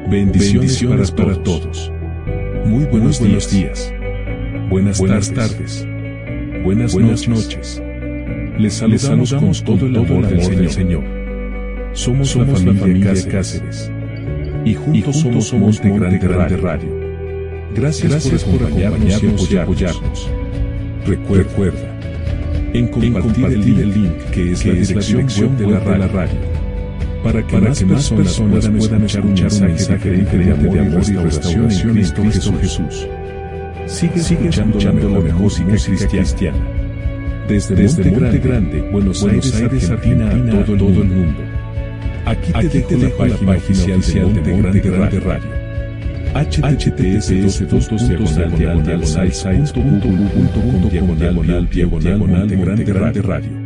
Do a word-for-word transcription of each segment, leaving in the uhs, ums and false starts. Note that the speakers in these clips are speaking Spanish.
Bendiciones, Bendiciones para, para todos. Muy buenos, Muy buenos días. días. Buenas, buenas tardes. tardes. Buenas, buenas noches. noches. Les saludamos, saludamos con todo el amor, del, amor del Señor. Somos, somos la familia, familia Cáceres. Y juntos, y juntos somos Monte Grande, Grande Radio. Gracias, Gracias por acompañarnos, por acompañarnos y apoyarnos. Recuerda, Recuerda en compartir, en compartir el link que es, que la, es dirección la dirección de la, de la radio. Para que, para más, que más personas, personas puedan, puedan escuchar un mensaje, mensaje diferente de amor y restauración en Cristo, Cristo Jesús. Sigue, Sigue escuchando la mejor música cristiana. cristiana. Desde, Desde Monte, Monte Grande, Buenos, Buenos Aires, Argentina, Argentina a todo, todo el mundo. Aquí te, Aquí dejo, te dejo la página oficial de Monte Grande, Grande Radio. H T T P S dos puntos diagonal diagonal site punto u punto com diagonal diagonal Monte Grande Radio.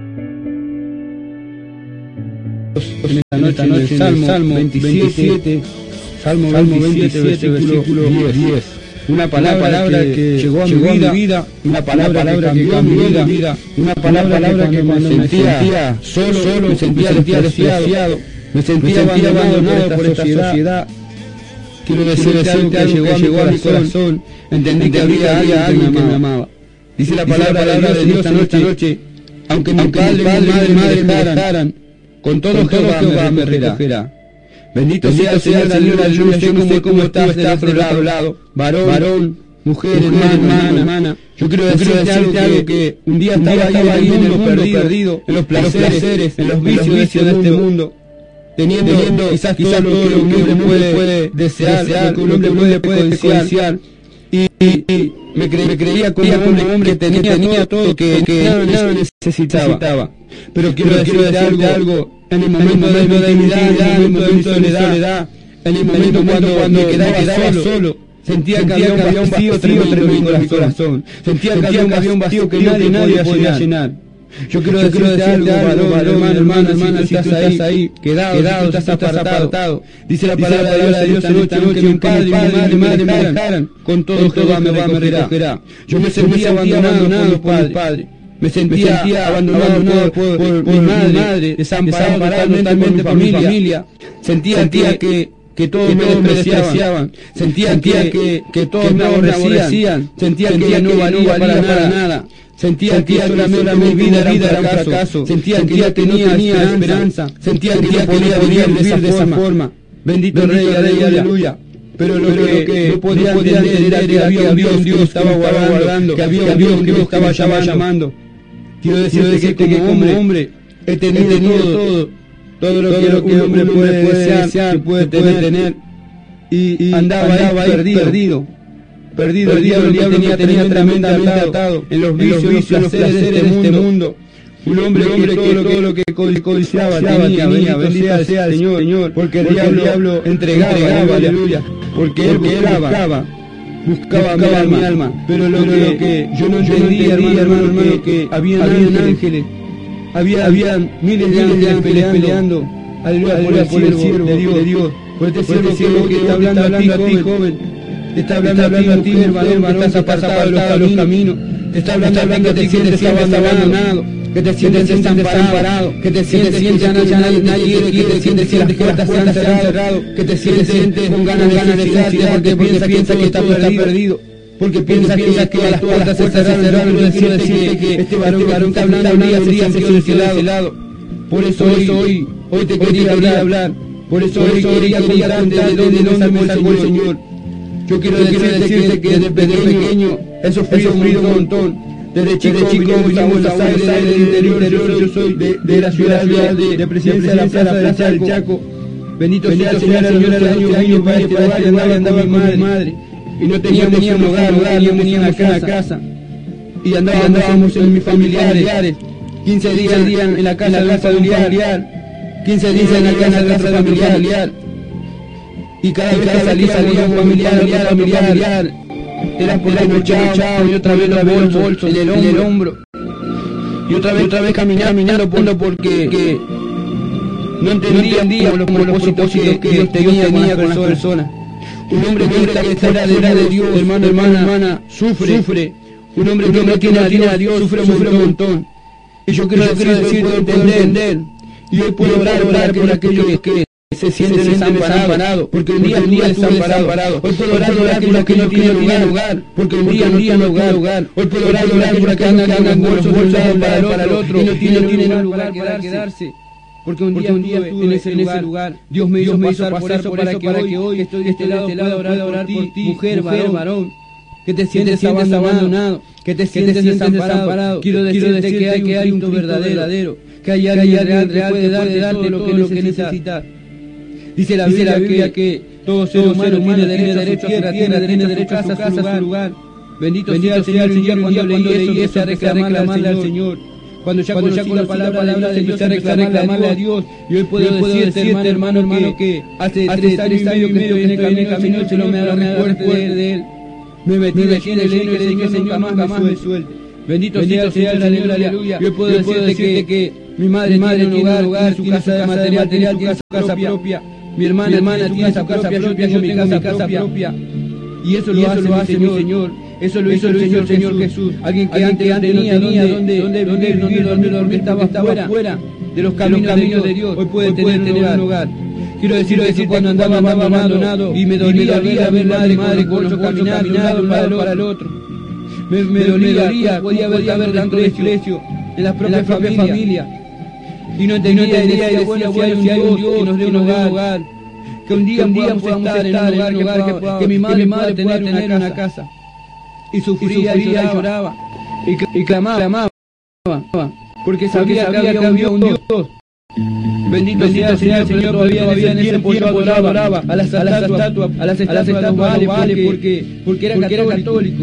En esta noche, en Salmo, Salmo veintisiete, Salmo veintisiete, versículo diez. Una palabra, una palabra que, que llegó a mi vida, vida, una palabra, palabra que cambió mi vida, vida, una palabra, palabra que cuando me sentía solo, solo, me sentía despreciado, me sentía abandonado por esta sociedad. Quiero decir algo que llegó a, llegó a mi corazón, entendí que había alguien que me amaba. Dice la palabra de Dios esta noche, noche aunque mi padre y mi madre me dejaran, con todo Jehová me recogerá. Bendito sea, sea el Señor, aleluya. Yo no sé cómo estás del otro lado, lado, varón, varón, mujer, hermana, hermana. Yo quiero decirte algo, algo que un día estaba, estaba ahí en el mundo perdido, perdido, en los placeres, en los vicios de este mundo, teniendo, teniendo quizás todo lo que un hombre puede, puede desear, desear, lo que un hombre puede, puede codiciar, y, y, y me, cre, me creía como un hombre que tenía, tenía todo, que, que nada, nada necesitaba. Pero quiero, Pero quiero decirte algo, algo, en el momento de mi intimidad, en el momento de mi soledad, en el momento cuando, cuando me quedaba solo, solo sentía, sentía que había un vacío tremendo en mi corazón, sentía que había un vacío que nadie, nadie podía llenar. Yo quiero decirte algo, varón, varón, hermano, hermano, si estás ahí, quedado, quedado, estás apartado. Dice la palabra de Dios en esta noche, que mi padre y mi madre me dejaran, con todo Jehová me recogerá. Yo me sentía abandonado por mi padre. Me sentía, me sentía abandonado, abandonado por, por, por mi madre, madre desamparado, desamparado totalmente por mi familia. Sentía, sentía que, que todos que me, todos despreciaban. me despreciaban. Sentía, sentía que, que todos que me aborrecían. Sentía, sentía que no valía para nada. Para nada. Sentía, sentía que solamente mi vida era un fracaso. fracaso. Sentía, sentía que no tenía esperanza. Sentía que no podía vivir de esa forma. Bendito Rey, aleluya. Pero lo, Pero que, lo que no podía entender era que había un Dios que me estaba guardando, que había un Dios que me estaba llamando. Quiero decirte que como hombre he tenido, he tenido todo, todo lo todo que, lo que un hombre puede, puede desear, que puede tener, tener y, y andaba, andaba ahí perdido, perdido, perdido, el diablo, el diablo tenía, tenía tremendamente atado, atado en los vicios, en los placeres de este mundo, mundo. Un hombre, un hombre que, todo, que todo lo que codiciaba tenía, tenía, bendito sea el Señor, Señor, porque el diablo, diablo entregaba, entregaba, aleluya, porque él buscaba, buscaba, buscaba mi, mi alma, pero lo, pero que, lo que yo no entendía, hermano, hermano, hermano, que, que había ángeles, ángeles, había, habían miles de ángeles peleando, peleando, aleluya, aleluya, por el siervo de Dios, de Dios, por este siervo que, que está hablando a ti, joven, te está hablando a ti, mujer, varón, que estás apartado de los caminos, te está hablando a ti que te sientes abandonado, que te sientes desamparado, que te sientes que ya nadie quiere, que te sientes que las puertas se han cerrado, que te sientes con ganas de suicidarte porque piensas que está perdido, porque piensas que las puertas se cerraron. Yo quiero decirte que este varón que está hablando un día sería suicidado. Por eso hoy, hoy te quería hablar, por eso hoy quería contarte de dónde me sacó el Señor. Yo quiero decirte que desde pequeño he sufrido un montón. Desde chico, Desde chico vinimos a Buenos Aires del interior, interior, yo soy de, de la ciudad de, de Presidencia de la Plaza del Chaco. Chaco. Bendito, Bendito sea el Señor, el Señor, el año para este lugar, y andaba, andaba con mi madre, y no teníamos, no teníamos hogar, hogar, no teníamos una casa, y andábamos, andábamos en mis familiares, quince días en la casa de un familiar, quince días en la casa de otro familiar, y cada vez que salía, salía un familiar, otro familiar, era porque me echaba y otra vez los bolsos en el hombro, en el hombro. Y otra vez, otra vez caminando, caminando por, porque que no entendía, no entendía como los propósitos que, que Dios tenía, tenía con las personas. Un hombre que está fuera de, de Dios, hermano, hermana, hermana, sufre, sufre. Un hombre que no tiene a Dios, Dios sufre, sufre un montón. Y yo quiero, yo quiero decir, puedo entender. Y hoy puedo orar, orar por aquellos que se siente desamparado, porque un día un día estuve desamparado. Hoy puedo orar por aquellos que no tienen lugar, porque un día no tienen lugar. Hoy puedo orar por aquellos que andan con bolsos bolsados para el otro y no tienen lugar para quedarse. Porque un día, un día estuve en ese, en ese lugar, Dios me hizo Dios pasar, pasar por eso para, eso, para que hoy, que estoy de este lado, pueda orar, orar por ti, mujer, varón, varón, que te sientes, que te sientes abandonado, que te sientes, que te sientes desamparado. Quiero decirte, Quiero decirte que hay, que hay un Cristo verdadero, que hay alguien real que puede darte, darte todo lo que necesitas. Dice la Biblia, Dice la Biblia que, que todo ser humano tiene derecho a su tierra, tiene derecho a su casa, a su lugar. Bendito sea el Señor, cuando leí eso, a reclamarle al Señor. Cuando ya, cuando ya conocí la palabra, palabra de Dios, empecé a reclamarle a Dios. Y hoy puedo, puedo decirte, hermano, hermano, hermano, que hace tres años y medio que estoy en el camino, camino el Señor me agarró fuerte de Él. Me metí de lleno y le dije que el Señor jamás me suelte. Bendito sea el Señor, aleluya. Yo puedo decirte que mi madre tiene un hogar, tiene su casa de material, tiene su casa propia. Mi hermana, hermana tiene su casa propia, yo tengo mi casa propia. Y eso lo hace mi Señor. Eso lo hizo, lo hizo el Señor Jesús. Alguien que antes no tenía donde, donde, donde vivir, donde dormir, porque estaba fuera de los caminos de Dios. Hoy puede tener un hogar. Quiero decir que cuando andaba abandonado y me dolía ver ver madre, madre con los bolsos caminando para el otro. Me, me dolía, podía ver tanto desprecio en la propia familia. Y no entendía y decía, bueno, si hay un Dios que nos dé un hogar, que un día podamos estar en un lugar, que mi madre pueda tener una casa. Y sufría, y, sufría y lloraba, y, y clamaba, clamaba, porque sabía, porque sabía que había un Dios. Bendito, Bendito sea el Señor, Señor, todavía, todavía en ese tiempo adoraba, adoraba a las estatuas, a las estatuas vale, porque, porque, porque era porque católico.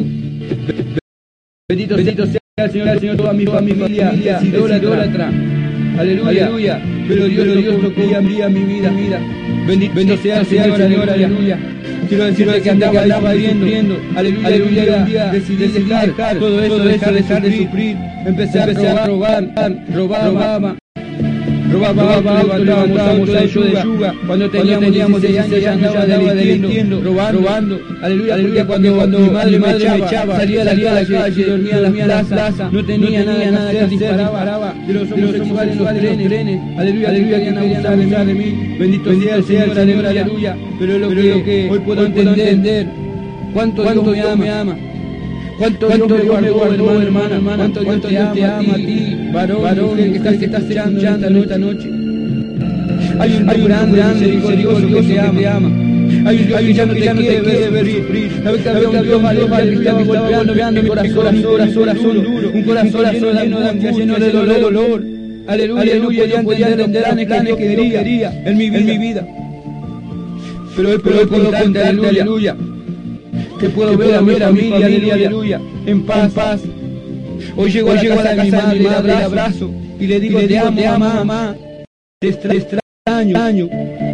Bendito, Bendito sea el Señor, el Señor, toda mi familia es idólatra. Aleluya, aleluya. Pero Dios, pero Dios tocó día a mi vida, vida. Bendito, Bendito sea el Señor, aleluya, aleluya. Quiero decirte que andaba, andaba sufriendo, aleluya, aleluya, un día decidí dejar todo eso, dejar, dejar de sufrir, empecé a robar, robar, robaba, robaba, levantábamos auto de yuga, cuando teníamos dieciséis años andaba delinquiendo, robando, aleluya, aleluya, cuando mi madre me echaba, salía a la calle, dormía en las plazas, no tenía nada que hacer, disparaba de los homosexuales en los trenes, aleluya, aleluya, querían abusar de mí, bendito sea el Señor, aleluya, aleluya, pero lo que hoy puedo entender, cuánto Dios me ama, cuánto Dios me guardó, hermano, hermana, hermana, cuánto Dios te ama a ti, varón, que estás, que estás escuchando esta noche. Hay un Dios grande, grande, misericordioso que te ama. Hay un Dios que ya no te quiere ver sufrir. Sabes que había un Dios valiente que estaba golpeando mi corazón, corazón duro, un corazón lleno de angustia, lleno de dolor. Aleluya, aleluya, yo podía entender los planes que Dios quería en mi vida. Pero hoy puedo contarte, aleluya, que puedo ver a mi familia, aleluya, en paz, paz. Hoy llego a la casa de mi madre, le abrazo y le digo, te amo, mamá, te extraño.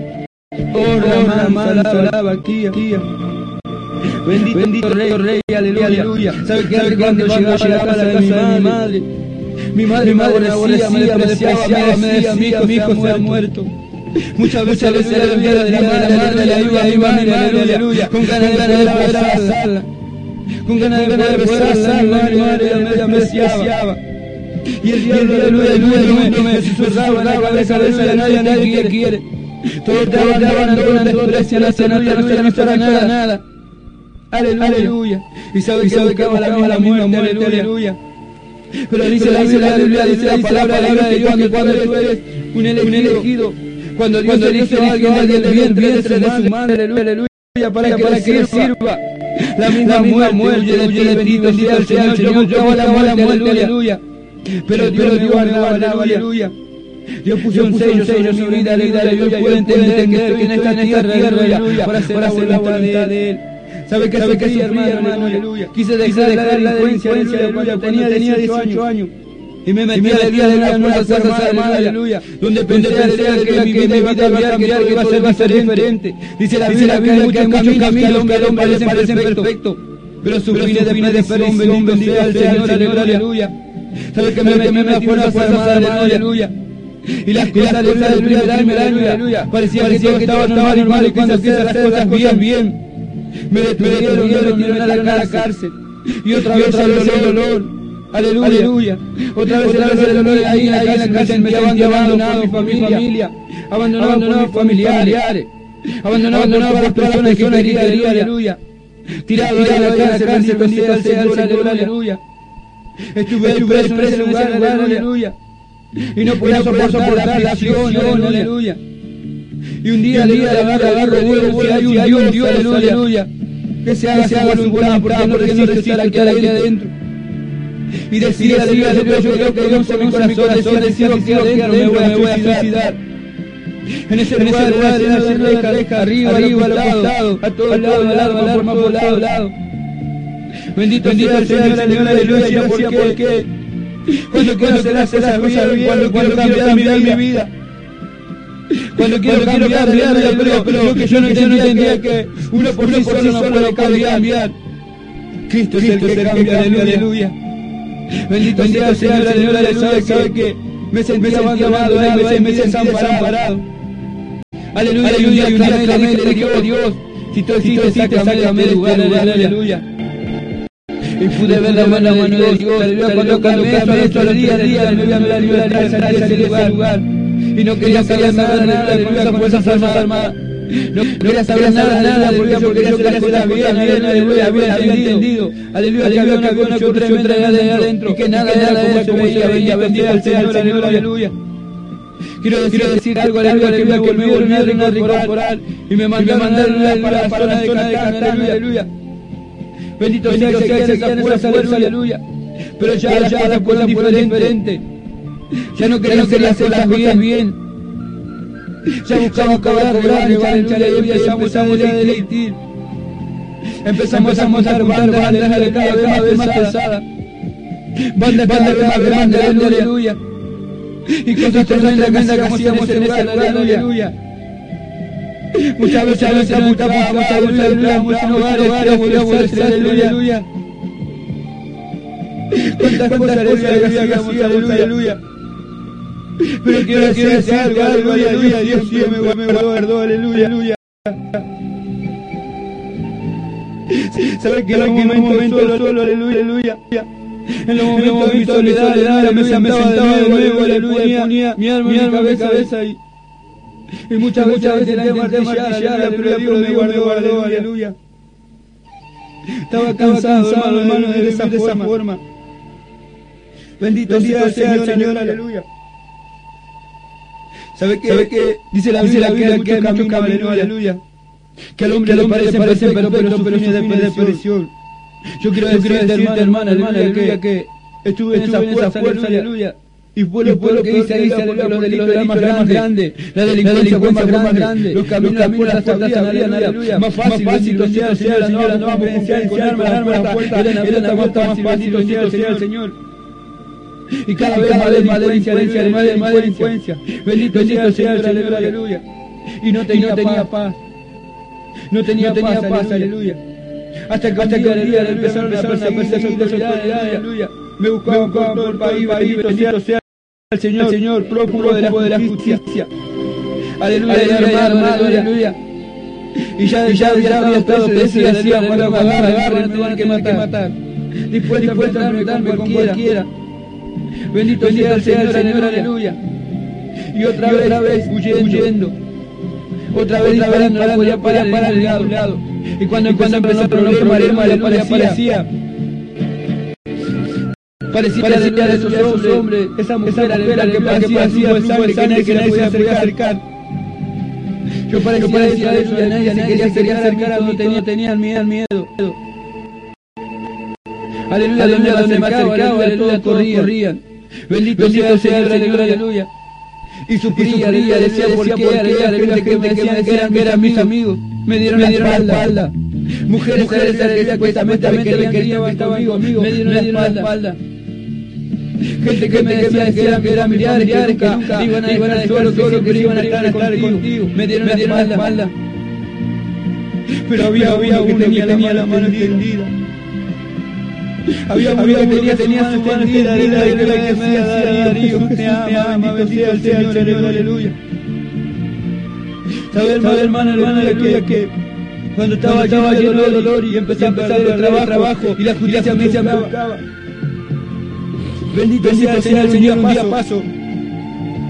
Oh, mamá, alaba aquí, aquí. Bendito, bendito Rey, Rey, aleluya, aleluya. ¿Sabe qué hace cuando llegaba a la casa de mi madre? Mi madre me aborrecía, me despreciaba, me decía, mi hijo se ha muerto. Muchas veces, muchas veces era el día de la madre, aleluya, aleluya, aleluya, con ganas de poder abrazarla, con ganas de poder besarla, mi madre me despreciaba. Y el día de luto me susurraba en la cabeza, aleluya, nadie, nadie quiere. Todos te abandonan, todos te desprecian, aleluya, no se para nada. Aleluya. Y sabe que buscaba la misma muerte, aleluya. Pero dice la Biblia, dice la palabra de Dios que cuando tú eres un elegido, cuando Dios eligió a alguien del vientre de su madre, aleluya, aleluya, para que le sirva. La misma muerte, aleluya, bendito sea el Señor, yo buscaba la muerte, aleluya. Pero Dios me guardaba, aleluya. Dios puso un sello sobre mi vida, aleluya, yo puedo entender que estoy en esta tierra, aleluya, para hacer la voluntad de Él. ¿Sabe qué sufrí, hermano? Aleluya. Quise dejar la delincuencia, aleluya, tenía dieciocho años. Y me metí a la vida en una casa armada, aleluya, donde pensé que mi vida iba a cambiar, que iba a ser diferente. Dice la Biblia que hay muchos caminos que al hombre le parecen perfectos, pero su fin es de perdón, bendito sea el Señor, aleluya. ¿Sabe que me metí en una fuerza armada, aleluya? Y las cosas del primer año, aleluya, parecía que todo estaba normal y cuando hacía las cosas bien, bien. Me detuvieron y me metieron a la cárcel. Y otra vez el dolor. Aleluya. Aleluya. Otra vez el dolor ahí en la cárcel me sentía abandonado, mi familia. abandonado, abandonado por familiares, abandonado, abandonado por las personas que quería, aleluya, tirado de la cárcel, bendito sea el Señor, aleluya. Estuve preso en ese lugar, aleluya, y no podía soportar la aflicción, aleluya. Y un día, aleluya, agarro, agarro, vuelvo, si hay un Dios, aleluya, que se haga su voluntad, porque no resisto estar aquí adentro. Y decía, decía, yo creo que Dios en mi corazón, decía, decía, decía, adentro me voy a suicidar. En ese lugar, lugar, deja, arriba, arriba, a los costados, a todos lados, a lado, a lado, a todos lados, lado. Bendito, bendito el Señor, aleluya, aleluya, ¿por qué? Cuando quiero hacer las cosas bien, cuando quiero cambiar mi vida, cuando quiero cambiar, pero pero que yo no entendía que uno por sí solo no puede cambiar. Cristo es el que cambia, aleluya. Bendito sea el Señor, aleluya, aleluya, sabe que me sentía abandonado, me sentía desamparado. Aleluya, aleluya, y un día clamé, le dije, oh Dios, si tú existes, sácame de lugar, aleluya. Y pude ver la mano de Dios, aleluya, cuando clamé todos los días, aleluya, me ayudó a salir de ese lugar. Y no quería saber nada, aleluya, con esas fuerzas armadas. No quería saber nada, nada, porque yo quería hacer las cosas bien, aleluya, había entendido, aleluya, que había una cosa tremenda de adentro, y que nada, nada de eso veía, veía, bendito sea el Señor, aleluya. Quiero decir, decir algo, aleluya, que me volvieron a reincorporar, y me mandaron para la zona de Catán, aleluya. Bendito sea el Señor, esa fuerza, aleluya. Pero ya, ya las cosas fueron diferentes. Ya no quería hacer las cosas bien. Ya buscamos cobrar revancha, aleluya, ya empezamos a deleitir. Empezamos a montar bandas, aleluya, cada vez más pesadas. Bandas cada vez más grandes, aleluya. Y cosas tremendas que hacíamos en ese lugar, aleluya. Muchas veces nos apuntamos, aleluya, en hogares, aleluya, aleluya. Cuántas cosas, aleluya, hacíamos, aleluya. Pero quiero decirte algo, aleluya, aleluya, Dios siempre me guardó, aleluya, aleluya. ¿Sabes que en los momentos solo, aleluya, aleluya? En los momentos de mi soledad, aleluya, me sentaba de nuevo, aleluya, ponía mi alma en mi cabeza y y muchas veces la intenté martillar, pero Dios me guardó, aleluya. Estaba cansado, hermano, hermano, de esa forma. Bendito sea el Señor, aleluya. ¿Sabe qué? ¿Sabe qué? Dice la Biblia, Biblia que hay mucho camino, aleluya. Que al hombre le parece perfecto, pero pero su fin es de perdición. Yo quiero decirte, hermana, hermana, hermana, aleluya, que estuve en esa fuerza, aleluya. Y fue lo que hice ahí, aleluya, los delitos eran más grandes, la delincuencia fue más grande, los caminos las puertas se abrían, aleluya. Más fácil, bendito sea el Señor, la nueva confidencial, con armas las puertas eran abiertas más fácil, bendito sea el Señor. Y cada vez más delincuencia, más delincuencia. Bendito sea el Señor, aleluya, aleluya. Y no tenía paz. No tenía paz, aleluya. Hasta que un día empezaron a perseguir, aleluya. Me buscaban por todo el país, bendito sea el Señor, Señor, prófugo de la justicia. Aleluya, hermano, aleluya. Y ya había estado preso y decía, cuando me agarren, me van a matar. Dispuesto a enfrentarme con cualquiera. Bendito sea el Señor, aleluya. Y otra vez, otra vez huyendo. Otra vez disparando, no podía parar para el lado. Y cuando cuando empezó el problema, aleluya, parecía. Parecía de esos hombres, esa mujer, aleluya, que parecía así, de sangre, que nadie se podía acercar. Yo parecía de eso, nadie se quería acercar a donde tenían miedo. Aleluya, aleluya, donde me acercaba, aleluya, todos corrían. Bendito sea el Señor, aleluya, aleluya. Y sufría, aleluya, decía por qué, aleluya, gente que me decían que eran mis amigos. Me dieron la espalda. Mujeres, aleluya, que supuestamente me querían que estaba conmigo, me dieron la espalda. Gente que me decía que eran familiares, que nunca iban a dejar el suelo, que iban a estar contigo. Me dieron la espalda. Pero había uno que tenía la mano extendida. Había uno que tenía su mano extendida, aleluya, que me decía, Darío, te ama, bendito sea el Señor, aleluya. ¿Sabe, hermano, hermano, aleluya, que cuando estaba lleno de dolor y empecé a empezar el trabajo y la justicia me buscaba? Bendito sea el Señor, un día paso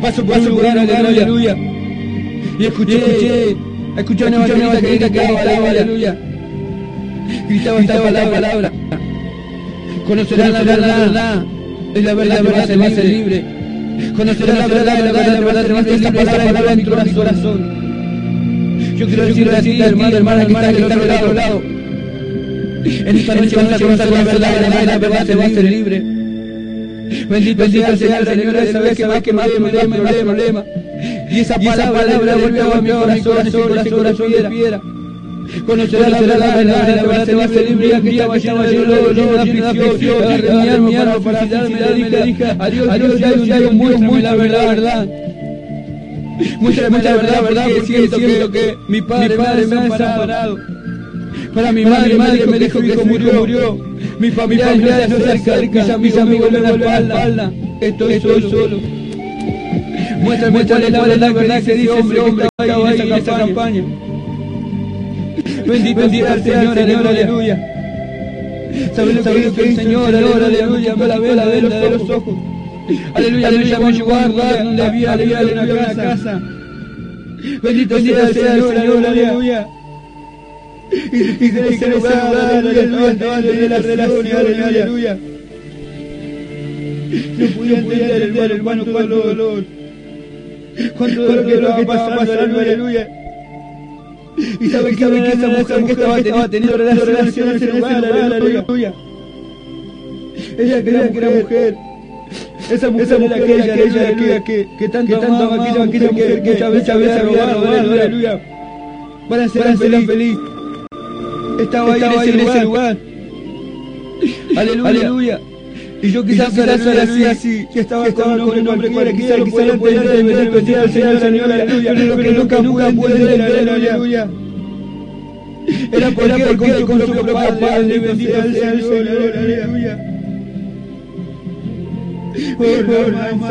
paso por un lugar, aleluya, y escuché, escuché, escuché una evangelista que gritaba, aleluya, gritaba esta palabra, conocerán la verdad, es la verdad, la verdad, se va a ser libre, conocerán la verdad, la verdad, la verdad, la verdad, esta palabra en tu corazón. Yo quiero decirle así, hermano, hermana, que está del otro lado. En esta noche vas a conocer la verdad, la verdad, la verdad, te va a ser libre. Bendito sea el Señor, Señor, esa vez que más que más me da problema. Y esa palabra volvió a mi corazón, ese corazón de piedra. Conocerá la verdad, la verdad, la verdad, te va a ser libre. Y aquella que estaba lleno de aflicción, agarré mi alma, mi alma para felicitarme, le dije a Dios, a Dios, Dios, Dios, muéstrame la verdad, la verdad. Muéstrame la verdad, verdad, porque siento, siento que, que mi padre, mi padre me ha desamparado. Para mi madre, mi madre me dijo que su hijo murió, murió. Mi familia no se acerca, mis amigos me vuelven la espalda. Estoy, estoy solo. Muéstrame, muéstrame la verdad, verdad que dice hombre, hombre, que estaba ahí en esa campaña. Bendito sea el Señor, Señor, aleluya. ¿Sabes lo que dice el Señor, aleluya, aleluya? Me la vela de los ojos. Aleluya, aleluya, me llevó a un lugar donde había, había una casa. Bendito sea el Señor, aleluya. Y en ese lugar, aleluya, estaban de la relación, aleluya. No podía entender, hermano, cuánto dolor, cuánto dolor que estaba pasando, aleluya. Y sabe que esa mujer que estaba teniendo relaciones en ese lugar, aleluya. Ella creía que era mujer. Esa mujer, esa mujer era aquella, aquella, aquella que, que tanto amaba, aquella, aquella mujer que muchas veces había robado, aleluya, para ser feliz, feliz. Estaba ahí en ese lugar, aleluya, aleluya. Y yo quizás así, así, que estaba con un hombre cualquiera, quizás lo podía entender, bendito sea el Señor, Señor, aleluya, pero lo que nunca nunca pude entender, aleluya. Era porque con su propio padre, bendito sea el Señor, aleluya. Oh, hermano,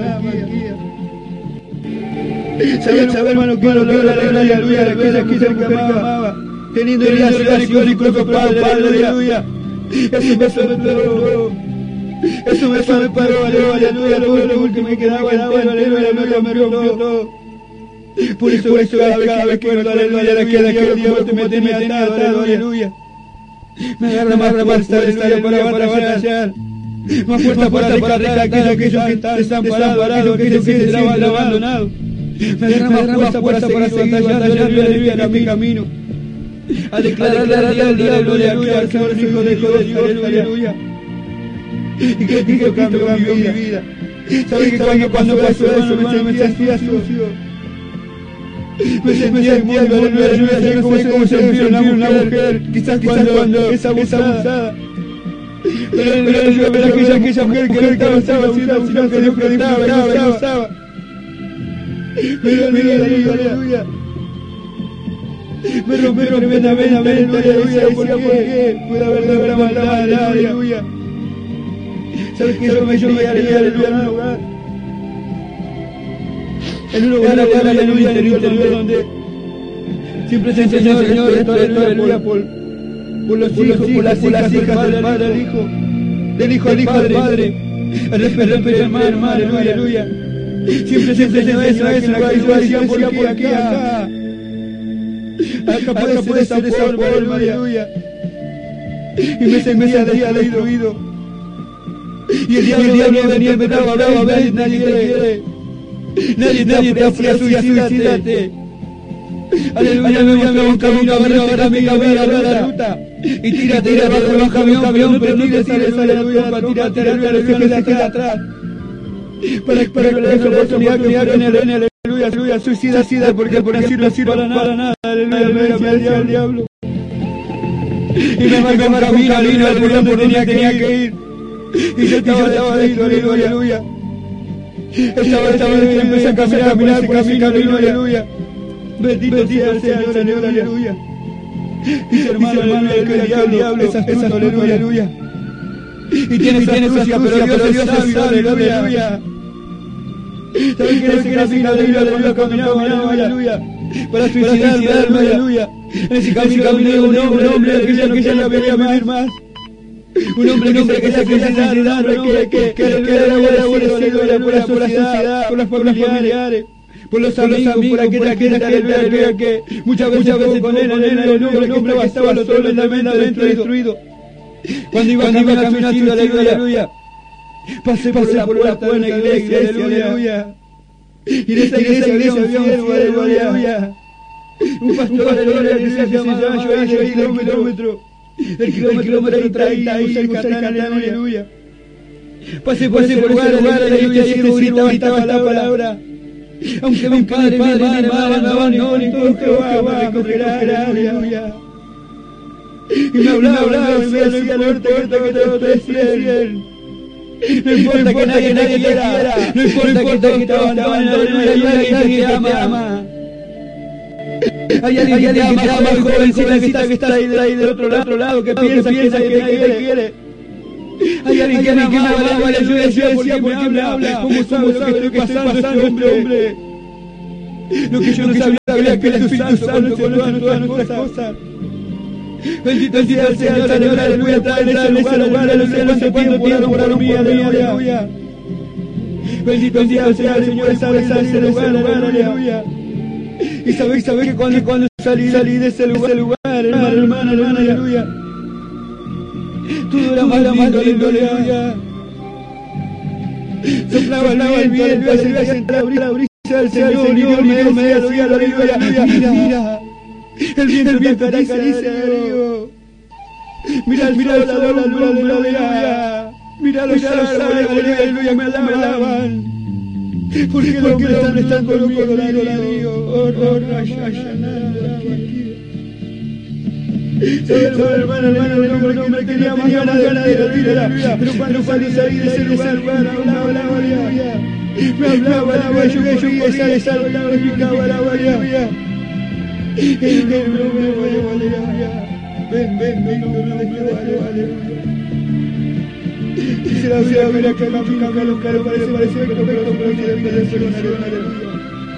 saber, saber, hermano, que lo que la aleluya, aquella que me amaba, teniendo relaciones con su propio padre, aleluya. Eso me sorprendió, eso me paró, aleluya, lo último que me quedaba, aleluya, aleluya, me rompió todo. Por eso, por eso, cada vez que me aleluya, la queda que el diablo me tenía atado, aleluya. Me agarra más fuerza, aleluya, para batallar. Más fuerza para rescatar aquello, aquello que está desamparado, aquello que se será abandonado. Me agarra más fuerza para seguir batallando, aleluya, en mi camino. A declararle al diablo, aleluya, que ahora soy hijo de Dios, aleluya. Y que Cristo cambió mi vida. ¿Sabes que cuando, cuando pasó eso, hermano, me sentía sucio? Me sentía inmundo, aleluya, aleluya, como se sentir una mujer, quizás cuando es abusada. Pero yo era aquella, aquella mujer que no estaba haciendo, sino que Dios que disfrutaba y gozaba. Pero aleluya, me rompió tremendamente, aleluya, ¿por qué? Puede haber de verdad maldad, aleluya. ¿Sabes qué? Yo me llevaría, aleluya, en un lugar, en un lugar, aleluya, en el interior donde siempre se enseñó el Señor, esto, aleluya, por por los hijos, por las hijas del Padre, del Hijo, del Hijo al Hijo del Padre, el respeto del hermano, aleluya. Siempre se enseñó eso, eso, y yo decía, ¿por qué aquí, acá? Acá puede ser esa forma, aleluya. Y me sentía destruido. Y el diablo venía y me daba, a ver, nadie te quiere. Nadie, nadie te aprecia, suicídate. Aleluya, me voy a un camino, agarra mi camino, agarra la ruta. Y tírate, tírate, baja un camión, pero no te tires, aleluya, para tirarte, aleluya, lo que queda atrás. Para para que esa oportunidad que tiene, aleluya, aleluya, suicida, suicida, porque por así no sirve para nada, aleluya, me decía el diablo. Y me marcó un camino, aleluya, por donde tenía que ir. Y yo estaba ahí, aleluya, aleluya. Estaba, estaba, empecé a caminar, caminar por ese camino, aleluya. Bendito sea el Señor, aleluya, aleluya. Dice hermano, hermano, que el diablo es astuto, aleluya, aleluya. Y tiene esa astucia, pero Dios es sabio, aleluya. ¿Saben que en ese camino, aleluya, cuando caminaba, aleluya? Para suicidarme, aleluya. En ese camino, un hombre, un hombre, que ya no quería vivir más. Un hombre que se quería suicidar, un hombre que era aborrecido por la sociedad, por los familiares, por los amigos, por aquella gente que muchas veces estuvo con él, un hombre que estaba totalmente destruido. Cuando iba caminando, aleluya, pasé por la puerta de una iglesia, aleluya. Y en esa iglesia había un siervo, aleluya. Un pastor, aleluya, que se llamaba el kilómetro. El kilómetro treinta y cercano, aleluya. Pasé por ese lugar, aleluya, y el siervo gritaba la palabra. Aunque mi padre, mi madre, mi madre me abandonen, todo Jehová me recogerá, aleluya. Y me hablaba, me decía, no importa que te desprecien. No importa que nadie te quiera, no importa que te abandonen, aleluya, hay alguien que te ama. Hay alguien que te ama, jovencita que está ahí del otro lado, que piensa que nadie te quiere. Hay alguien que me ama, aleluya, decía, ¿por qué me habla? ¿Cómo sabe lo que estoy pasando este hombre? Lo que yo no sabía que el Espíritu Santo conoce todas nuestras cosas. Bendito sea el Señor, aleluya, trae en ese lugar, aleluya, no sé cuánto tiempo por mí, aleluya. Bendito sea el Señor, sabe ese lugar, aleluya. Y sabéis, sabéis que cuando, cuando salí, salí de ese lugar, hermano, hermano, hermano, aleluya. Todo era más lindo, lindo, aleluya. Soplaba el viento, aleluya, sentía la brisa del Señor, y Dios me decía, aleluya, aleluya, mira, mira. El viento, el viento te acaricia, aleluya. Mira, mira el sol, aleluya. Mira los árboles, aleluya, me alaban. Porque los hombres están conmigo, aleluya. Oh, oh, ¿sabes, hermano, hermano, el hombre que tenía más ganas de ir, aleluya? Pero cuando salí de ese lugar, hablaba, aleluya. Me hablaba, aleluya, yo veía esa palabra, explicaba, aleluya. El aleluya. Ven, ven, ven, aleluya. Quisiera ver acá, acá, los caros, parece, parece, pero, pero, pero, aleluya.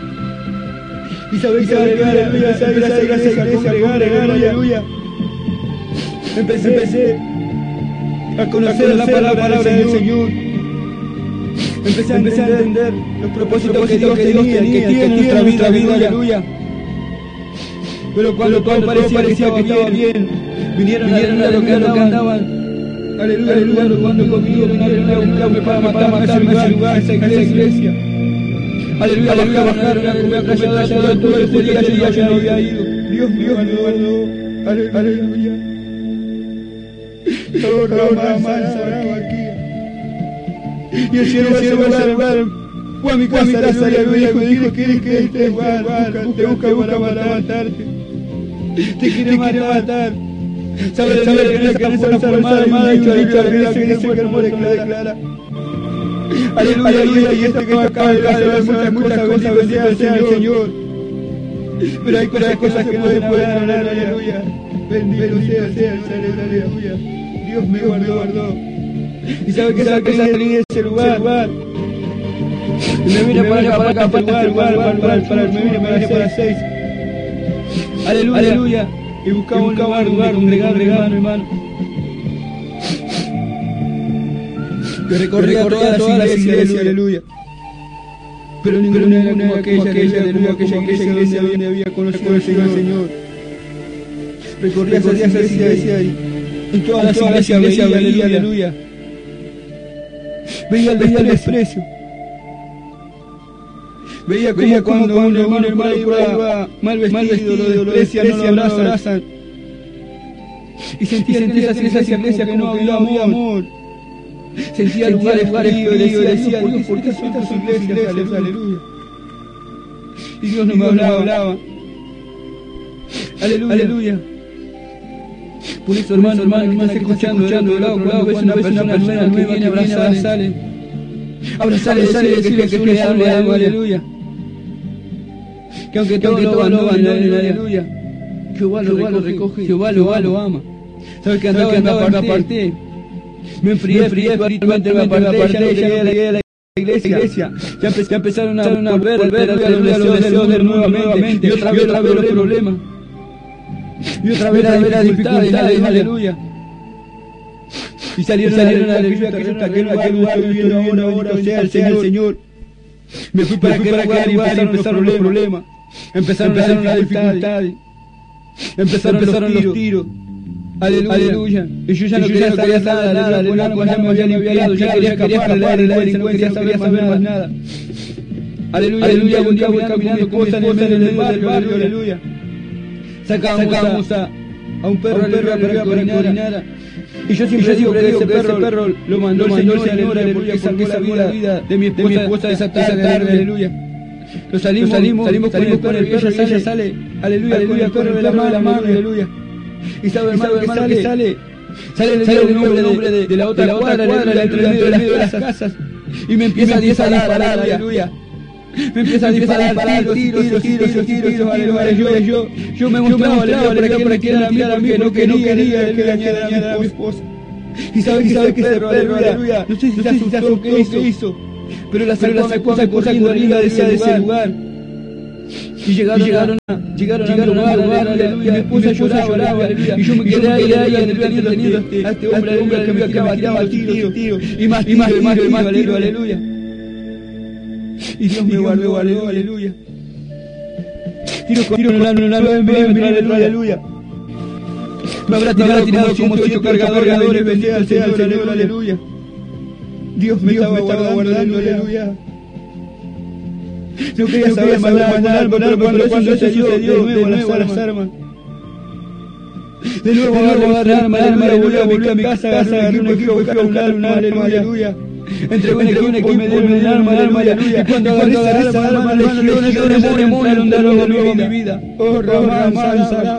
Y sabéis que aleluya, esa iglesia, aleluya. Empecé, empecé a conocer la palabra del Señor. Empecé a entender los propósitos que Dios tenía, que tiene en nuestra vida, aleluya. Pero cuando todo parecía que estaba bien, vinieron a lo que andaban, aleluya, aleluya, cuando conmigo vinieron a buscarme para matarme a ese lugar, a esa iglesia. Aleluya, aleluya, bajaron a comer callado todo ese día, ese día yo no había ido. Dios mío, guardó, aleluya. Todo la mansa aquí. Y el cielo, el cielo, el lugar, fue a mi casa, aleluya, y dijo, ¿quieres que este lugar te busca, busca para matarte? Te quiere matar. ¿Sabes que no es que no está armada? Dicho, dicho, aleluya, que dice que no declara. Aleluya, aleluya, y esto que está acá, muchas, muchas cosas, bendito sea el Señor. Pero hay cosas, cosas que no se pueden hablar, aleluya. Bendito sea el Señor, aleluya. Dios me guardó, guardó. Y sabe que salí de ese lugar. Y me vine para acá, para acá, para este lugar, para, para, me vine para, para seis. Aleluya, aleluya. Y buscaba un lugar, lugar, un regalo, regalo, hermano. Que recorría todas las iglesias, aleluya. Pero ninguna era como aquella, aquella, aleluya, aquella iglesia donde había conocido al Señor. Recorría esas iglesias y en todas las iglesias veía, aleluya. Veía el desprecio. Veía como cuando un hermano iba mal vestido, lo desprecian, no lo abrazan. Y sentía en esas iglesias que no había amor. Sentía lugares fríos y decía, Dios, ¿por qué son estas iglesias? Aleluya. Y Dios no me hablaba. Aleluya. Aleluya. Por eso, hermano, hermano, que estás escuchando, escuchando de lado, cuando ves una persona nueva que viene a abrazarle, abrazarle, decirle que Jesús le ama, aleluya. Que aunque todo lo abandonen, aleluya, Jehová lo recoge, Jehová lo ama. ¿Sabes que andaba, andaba, me aparté? Me enfrié, enfrié, espiritualmente me aparté, ya llegué a la iglesia, ya, ya empezaron a volver, volver a los deseos de nuevamente, y otra vez, otra vez los problemas, y otra vez las dificultades, aleluya. Y salieron, y salieron a la aleluya, que hasta aquel lugar, lugar, viviendo ahora, ahora, sea el Señor, Señor. Me fui para aquel lugar y empezaron los problemas. Empezaron las dificultades. Empezaron los tiros. Aleluya. Aleluya. Y yo ya no quería saber nada, nada, aleluya, pues ya me había limpiado, ya quería escapar de la delincuencia, no quería saber más nada. Aleluya, aleluya, un día voy caminando con mi esposa en el barrio, aleluya. Sacábamos a a un perro, aleluya, para que orinara. Y yo siempre digo que ese perro lo mandó el Señor, aleluya, porque salvó la vida de mi esposa esa tarde, aleluya. Lo salimos, salimos, salimos con el perro y ella sale, sale, aleluya, aleluya, el perro de la mano, aleluya. Y sabe, hermano, que sale, sale, sale el nombre de, de la otra cuadra, aleluya, entre medio de las casas. Y me empieza a disparar, aleluya. Me empieza a disparar tiros, tiros, tiros, tiros, aleluya. Yo, yo me mostraba al lado para que para que era mirar a mí, no quería que dañara a mi esposa. Y sabe que sabe que ese perro, aleluya, no sé si se asustó, qué hizo, pero la sacó corriendo arriba de ese lugar. Y llegaron, llegaron a, llegaron, llegaron a mi lugar, aleluya, mi esposa lloraba, aleluya, y yo me quedé ahí, aleluya, teniendo a este hombre, aleluya, que me tiraba tiros, tiros, y más, y más, y más, y más, aleluya. Y Dios me guardó, aleluya. Tiro con tiro en la luna, aleluya. Me habrá tirado como ocho cargadores, bendito sea el Señor, aleluya. Dios me estaba guardando, aleluya. No quería saber más nada, cuando eso sucedió, de nuevo a las armas. De nuevo agarré arma, aleluya, volví a mi casa, agarré un equipo, fui a buscar un arma, aleluya. Entre un equipo y me dieron el arma, aleluya. Y cuando agarré esa arma, hermano, legiones de demonios entraron de nuevo a mi vida. Oh, Ramán,